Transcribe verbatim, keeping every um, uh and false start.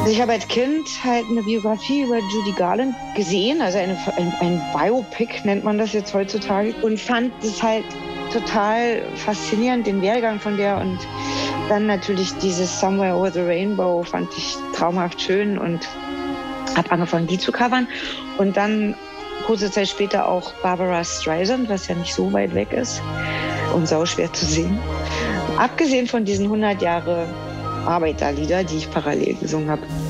Ich habe als Kind halt eine Biografie über Judy Garland gesehen, also eine, ein, ein Biopic nennt man das jetzt heutzutage, und fand es halt total faszinierend, den Werdegang von der, und dann natürlich dieses Somewhere Over the Rainbow fand ich traumhaft schön und habe angefangen, die zu covern. Und dann kurze Zeit später auch Barbara Streisand, was ja nicht so weit weg ist und sauschwer zu sehen. Abgesehen von diesen hundert Jahre Arbeiterlieder, die ich parallel gesungen habe.